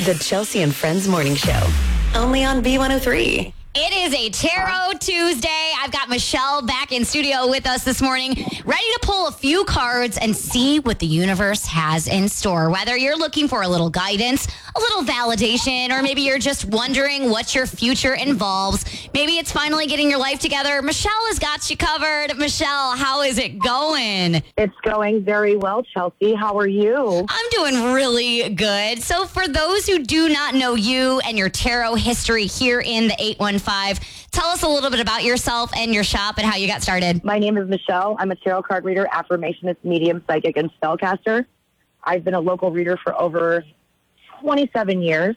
The Chelsea and Friends Morning Show. Only on B103. It is a Tarot Tuesday. I've got Michelle back in studio with us this morning, ready to pull a few cards and see what the universe has in store. Whether you're looking for a little guidance, a little validation, or maybe you're just wondering what your future involves. Maybe it's finally getting your life together. Michelle has got you covered. Michelle, how is it going? It's going very well, Chelsea. How are you? I'm doing really good. So for those who do not know you and your tarot history here in the 815, tell us a little bit about yourself and your shop and how you got started. My name is Michelle. I'm a tarot card reader, affirmationist, medium, psychic, and spellcaster. I've been a local reader for over 27 years.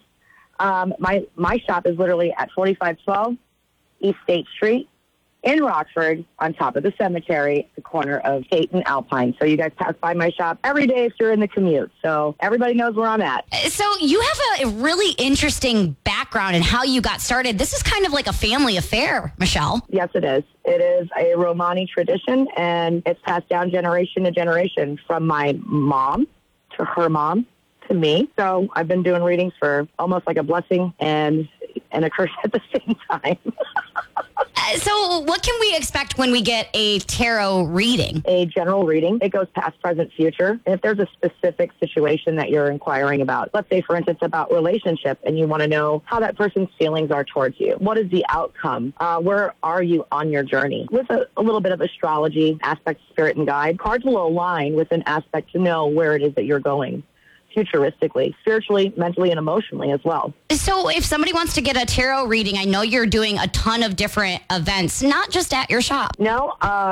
My shop is literally at 4512 East State Street in Rockford, on top of the cemetery, at the corner of State and Alpine. So you guys pass by my shop every day if you're in the commute. So everybody knows where I'm at. So you have a really interesting background in how you got started. This is kind of like a family affair, Michelle. Yes, it is. It is a Romani tradition, and it's passed down generation to generation from my mom to her mom to me. So I've been doing readings for almost like a blessing and a curse at the same time. So what can we expect when we get a tarot reading? A general reading. It goes past, present, future. If there's a specific situation that you're inquiring about, let's say, for instance, about relationship, and you want to know how that person's feelings are towards you. What is the outcome? Where are you on your journey? With a little bit of astrology, aspect, spirit, and guide, cards will align with an aspect to know where it is that you're going. Futuristically, spiritually, mentally, and emotionally as well. So if somebody wants to get a tarot reading, I know you're doing a ton of different events, not just at your shop. No,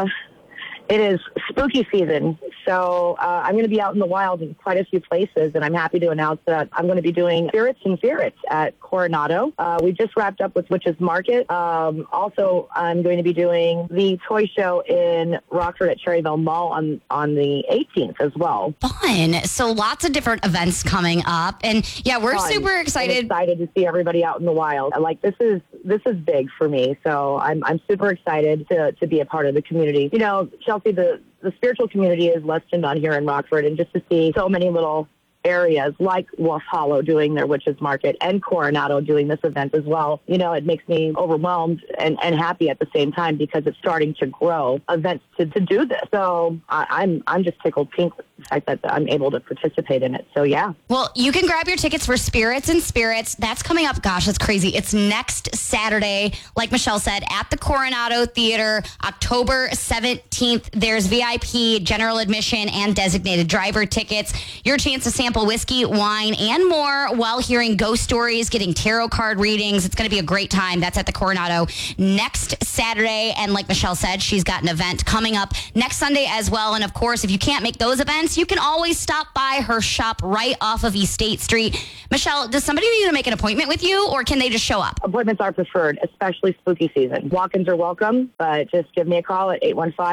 it is spooky season. So I'm going to be out in the wild in quite a few places, and I'm happy to announce that I'm going to be doing Spirits and Ferrets at Coronado. We just wrapped up with Witches Market. Also, I'm going to be doing the toy show in Rockford at Cherryville Mall on the 18th as well. Fun. So lots of different events coming up, and yeah, we're super excited. I'm excited to see everybody out in the wild. Like this is big for me, so I'm super excited to be a part of the community. You know, Chelsea, the spiritual community is less than none here in Rockford, and just to see so many little areas like Wolf Hollow doing their Witches Market and Coronado doing this event as well, you know, it makes me overwhelmed and happy at the same time because it's starting to grow events to do this. So I'm just tickled pink with the fact that I'm able to participate in it. So yeah. Well, you can grab your tickets for Spirits and Spirits. That's coming up. Gosh, that's crazy. It's next Saturday, like Michelle said, at the Coronado Theater, October 17th. There's VIP, general admission, and designated driver tickets. Your chance to sample whiskey, wine, and more while hearing ghost stories, getting tarot card readings. It's going to be a great time. That's at the Coronado next Saturday. And like Michelle said, she's got an event coming up next Sunday as well. And of course, if you can't make those events, you can always stop by her shop right off of East State Street. Michelle, does somebody need to make an appointment with you, or can they just show up? Appointments are preferred, especially spooky season. Walk-ins are welcome, but just give me a call at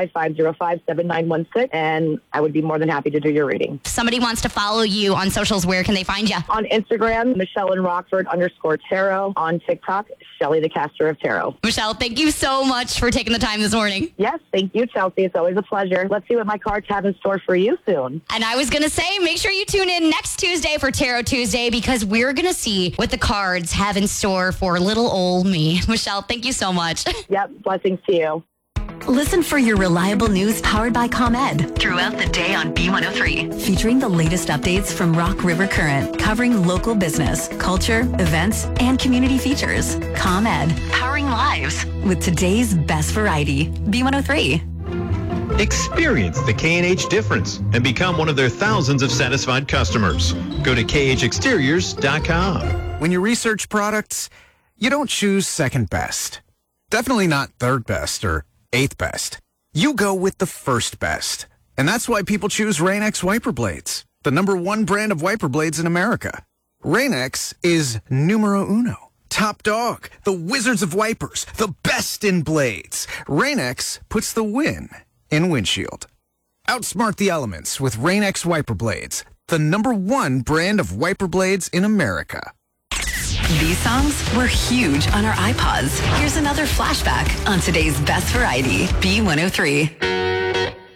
815-505-7916, and I would be more than happy to do your reading. If somebody wants to follow you on socials, where can they find you? On Instagram, Michelle and Rockford _tarot. On TikTok, Shelly the Caster of Tarot. Michelle, thank you so much for taking the time this morning. Yes, thank you, Chelsea. It's always a pleasure. Let's see what my cards have in store for you soon. And I was going to say, make sure you tune in next Tuesday for Tarot Tuesday, because we're going to see what the cards have in store for little old me. Michelle, thank you so much. Yep, blessings to you. Listen for your reliable news powered by ComEd throughout the day on B103. Featuring the latest updates from Rock River Current, covering local business, culture, events, and community features. ComEd, powering lives with today's best variety. B103. Experience the K&H difference and become one of their thousands of satisfied customers. Go to khexteriors.com. When you research products, you don't choose second best. Definitely not third best or eighth best. You go with the first best. And that's why people choose Rain-X wiper blades, the #1 brand of wiper blades in America. Rain-X is numero uno. Top dog, the wizards of wipers, the best in blades. Rain-X puts the win in windshield. Outsmart the elements with Rain-X wiper blades, the #1 brand of wiper blades in America. These songs were huge on our iPods. Here's another flashback on today's best variety, B103.